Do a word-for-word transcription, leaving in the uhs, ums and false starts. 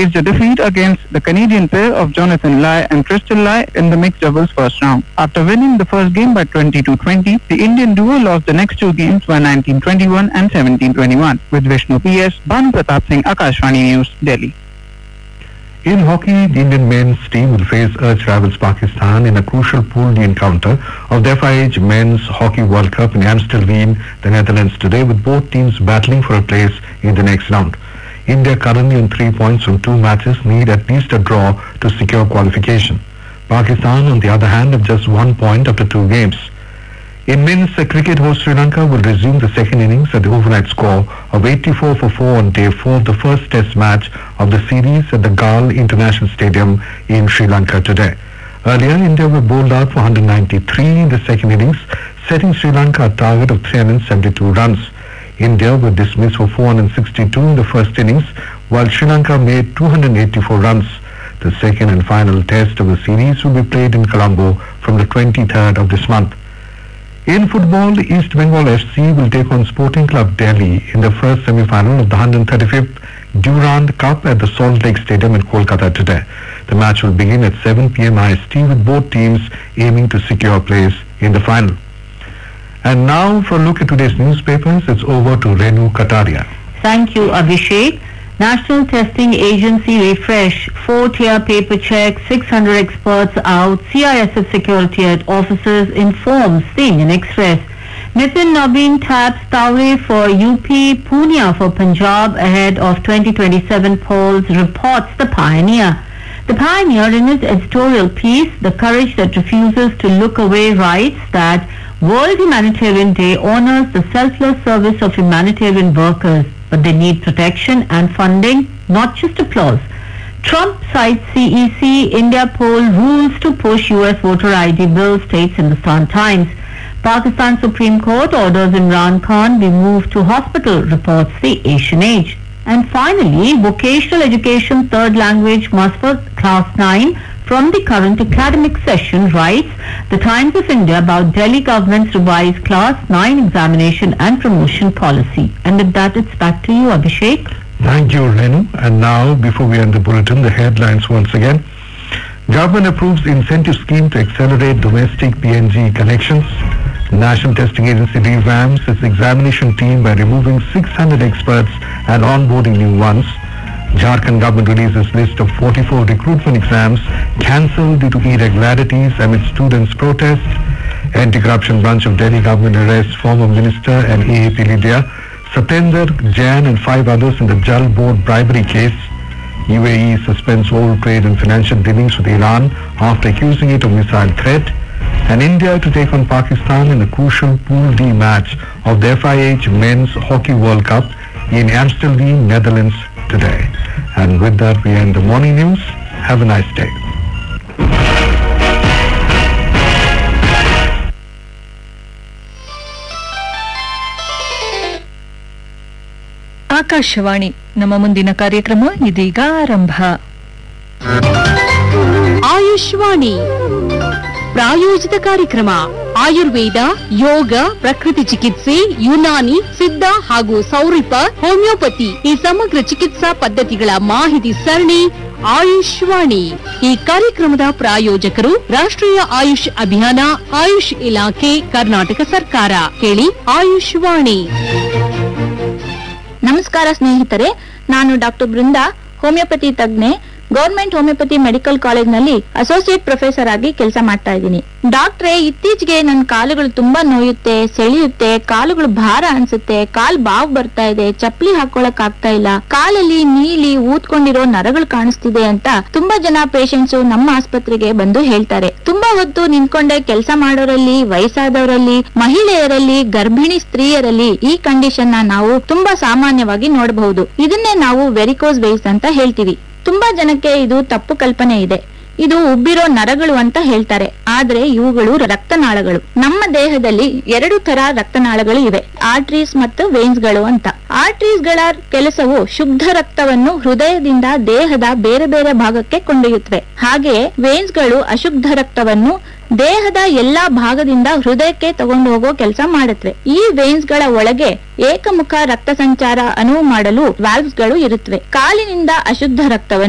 faced a defeat against the Canadian pair of Jonathan Lai and Crystal Lai in the mixed doubles first round. After winning the first game by twenty-two twenty, the Indian duo lost the next two games by nineteen twenty-one and seventeen twenty-one. With Vishnu P S, Bhanu Pratap Singh, Akashvani News, Delhi. In hockey, the Indian men's team will face arch rivals Pakistan in a crucial Pool D encounter of the F I H Men's Hockey World Cup in Amstelveen, the Netherlands today, with both teams battling for a place in the next round. India, currently on three points from two matches, need at least a draw to secure qualification. Pakistan, on the other hand, have just one point after two games. In men's cricket, host Sri Lanka will resume the second innings at the overnight score of eighty-four for four on day four of the first test match of the series at the Galle International Stadium in Sri Lanka today. Earlier, India were bowled out for one hundred ninety-three in the second innings, setting Sri Lanka a target of three hundred seventy-two runs. India were dismissed for four hundred sixty-two in the first innings, while Sri Lanka made two hundred eighty-four runs. The second and final test of the series will be played in Colombo from the twenty-third of this month. In football, East Bengal F C will take on Sporting Club Delhi in the first semi-final of the one hundred thirty-fifth Durand Cup at the Salt Lake Stadium in Kolkata today. The match will begin at seven p m I S T, with both teams aiming to secure a place in the final. And now for a look at today's newspapers, it's over to Renu Kataria. Thank you, Abhishek. National Testing Agency refresh, four-tier paper check, six hundred experts out, C I S F security at offices informs the Indian Express. Nitin Nabin taps Taure for U P, Punia for Punjab ahead of twenty twenty-seven polls, reports The Pioneer. The Pioneer, in its editorial piece, The Courage That Refuses to Look Away, writes that World Humanitarian Day honors the selfless service of humanitarian workers, but they need protection and funding, not just applause. Trump cites C E C, India poll rules to push U S voter I D bill, states Hindustan Times. Pakistan Supreme Court orders Imran Khan be moved to hospital, reports the Asian Age. And finally, vocational education third language must for class nine from the current academic session, writes the Times of India about Delhi government's revised class nine examination and promotion policy. And with that, it's back to you, Abhishek. Thank you, Renu. And now, before we end the bulletin, the headlines once again. Government approves incentive scheme to accelerate domestic P N G connections. National Testing Agency revamps its examination team by removing six hundred experts and onboarding new ones. Jharkhand government releases list of forty-four recruitment exams cancelled due to irregularities amid students' protest. Anti-corruption branch of Delhi government arrests former minister and A A P leader Satendra Jain and five others in the Jal Board bribery case. U A E suspends all trade and financial dealings with Iran after accusing it of missile threat. And India to take on Pakistan in the crucial Pool D match of the F I H Men's Hockey World Cup in Amstelveen, Netherlands today. And with that, we end the morning news. Have a nice day. Akashvani, ನಮ್ಮ ಮುಂದಿನ ಕಾರ್ಯಕ್ರಮ ಇದೀಗ ಆರಂಭ. ಆಯುಷ್ವಾಣಿ ಪ್ರಾಯೋಜಿತ ಕಾರ್ಯಕ್ರಮ. ಆಯುರ್ವೇದ, ಯೋಗ, ಪ್ರಕೃತಿ ಚಿಕಿತ್ಸೆ, ಯುನಾನಿ, ಸಿದ್ಧ ಹಾಗೂ ಸೌರಿಪ, ಹೋಮಿಯೋಪತಿ ಈ ಸಮಗ್ರ ಚಿಕಿತ್ಸಾ ಪದ್ಧತಿಗಳ ಮಾಹಿತಿ ಸರಣಿ ಆಯುಷ್ವಾಣಿ. ಈ ಕಾರ್ಯಕ್ರಮದ ಪ್ರಾಯೋಜಕರು ರಾಷ್ಟ್ರೀಯ ಆಯುಷ್ ಅಭಿಯಾನ, ಆಯುಷ್ ಇಲಾಖೆ, ಕರ್ನಾಟಕ ಸರ್ಕಾರ. ಕೇಳಿ ಆಯುಷ್ವಾಣಿ. ನಮಸ್ಕಾರ ಸ್ನೇಹಿತರೆ, ನಾನು doctor Brinda, homeopathy ತಜ್ಞೆ, government homeopathy medical ಕಾಲೇಜ್ನಲ್ಲಿ ಅಸೋಸಿಯೇಟ್ ಪ್ರೊಫೆಸರ್ ಆಗಿ ಕೆಲಸ ಮಾಡ್ತಾ ಇದ್ದೀನಿ. ಡಾಕ್ಟ್ರೆ, ಇತ್ತೀಚೆಗೆ ನನ್ನ ಕಾಲುಗಳು ತುಂಬಾ ನೋಯುತ್ತೆ, ಸೆಳೆಯುತ್ತೆ, ಕಾಲುಗಳು ಭಾರ ಅನ್ಸುತ್ತೆ, ಕಾಲ್ ಬಾವು ಬರ್ತಾ ಇದೆ, ಚಪ್ಪಲಿ ಹಾಕೊಳಕ್ ಆಗ್ತಾ ಇಲ್ಲ, ಕಾಲಲ್ಲಿ ನೀಲಿ ಊದ್ಕೊಂಡಿರೋ ನರಗಳು ಕಾಣಿಸ್ತಿದೆ ಅಂತ ತುಂಬಾ ಜನ ಪೇಷಂಟ್ಸ್ ನಮ್ಮ ಆಸ್ಪತ್ರೆಗೆ ಬಂದು ಹೇಳ್ತಾರೆ. ತುಂಬಾ ಹೊತ್ತು ನಿಂತ್ಕೊಂಡೆ ಕೆಲಸ ಮಾಡೋರಲ್ಲಿ, ವಯಸ್ಸಾದವರಲ್ಲಿ, ಮಹಿಳೆಯರಲ್ಲಿ, ಗರ್ಭಿಣಿ ಸ್ತ್ರೀಯರಲ್ಲಿ ಈ ಕಂಡೀಷನ್ ನ ನಾವು ತುಂಬಾ ಸಾಮಾನ್ಯವಾಗಿ ನೋಡಬಹುದು. ಇದನ್ನೇ ನಾವು ವೆರಿಕೋಸ್ ವೇನ್ಸ್ ಅಂತ ಹೇಳ್ತೀವಿ. ತುಂಬಾ ಜನಕ್ಕೆ ಇದು ತಪ್ಪು ಕಲ್ಪನೆ ಇದೆ. ಇದು ಉಬ್ಬಿರೋ ನರಗಳು ಅಂತ ಹೇಳ್ತಾರೆ, ಆದ್ರೆ ಇವುಗಳು ರಕ್ತನಾಳಗಳು. ನಮ್ಮ ದೇಹದಲ್ಲಿ ಎರಡು ತರ ರಕ್ತನಾಳಗಳು ಇವೆ, ಆರ್ಟರೀಸ್ ಮತ್ತು ವೇನ್ಸ್ ಗಳು ಅಂತ. ಆರ್ಟರೀಸ್ ಗಳ ಕೆಲಸವು ಶುದ್ಧ ರಕ್ತವನ್ನು ಹೃದಯದಿಂದ ದೇಹದ ಬೇರೆ ಬೇರೆ ಭಾಗಕ್ಕೆ ಕೊಂಡೊಯ್ಯುತ್ತವೆ. ಹಾಗೆ ವೇನ್ಸ್ ಗಳು ಅಶುದ್ಧ ರಕ್ತವನ್ನು ದೇಹದ ಎಲ್ಲಾ ಭಾಗದಿಂದ ಹೃದಯಕ್ಕೆ ತಗೊಂಡು ಹೋಗೋ ಕೆಲಸ ಮಾಡುತ್ತವೆ. ಈ ವೇನ್ಸ್ ಗಳ ಒಳಗೆ ಏಕಮುಖ ರಕ್ತ ಸಂಚಾರ ಅನುವು ಮಾಡಲು ವಾಲ್ವ್ಸ್ ಗಳು ಇರುತ್ತವೆ. ಕಾಲಿನಿಂದ ಅಶುದ್ಧ ರಕ್ತವನ್ನು